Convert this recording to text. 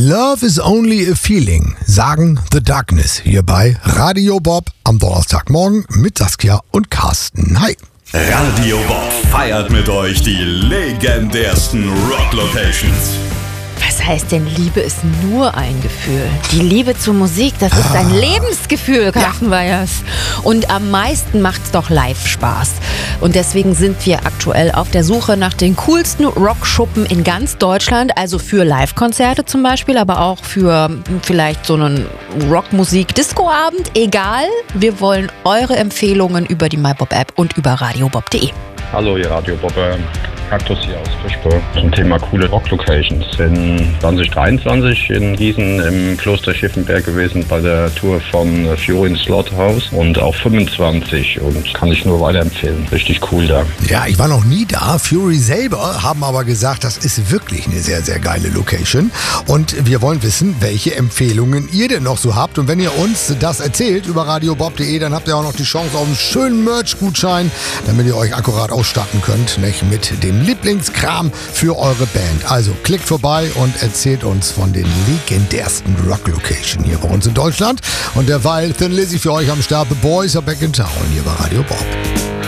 Love is only a feeling, sagen The Darkness hier bei Radio Bob am Donnerstagmorgen mit Saskia und Carsten. Hi. Radio Bob feiert mit euch die legendärsten Rock-Locations. Was heißt denn, Liebe ist nur ein Gefühl? Die Liebe zur Musik, das ist ein Lebensgefühl, Carsten Weyers. Und am meisten macht's doch live Spaß. Und deswegen sind wir aktuell auf der Suche nach den coolsten Rockschuppen in ganz Deutschland. Also für Live-Konzerte zum Beispiel, aber auch für vielleicht so einen Rockmusik-Disco-Abend. Egal, wir wollen eure Empfehlungen über die MyBob-App und über radiobob.de. Hallo, ihr Radio Bob, Kaktus hier aus Fischburg zum Thema coole Rock-Locations. In 2023 in Gießen im Kloster Schiffenberg gewesen bei der Tour von Fury Slaughterhouse und auch 25 und kann ich nur weiterempfehlen. Richtig cool da. Ja, ich war noch nie da. Fury selber haben aber gesagt, das ist wirklich eine sehr, sehr geile Location. Und wir wollen wissen, welche Empfehlungen ihr denn noch so habt. Und wenn ihr uns das erzählt über radiobob.de, dann habt ihr auch noch die Chance auf einen schönen Merch-Gutschein, damit ihr euch akkurat ausstatten könnt, nicht, mit dem Lieblingskram für eure Band. Also klickt vorbei und erzählt uns von den legendärsten Rock-Location hier bei uns in Deutschland. Und derweil Thin Lizzy für euch am Start. The Boys are back in town hier bei Radio Bob.